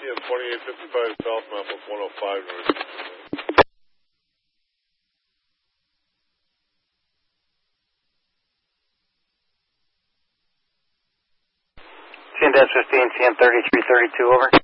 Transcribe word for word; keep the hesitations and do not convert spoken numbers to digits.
M twenty-eight fifty-five South, map of one oh five. C N dash fifteen, C N thirty-three thirty-two, over.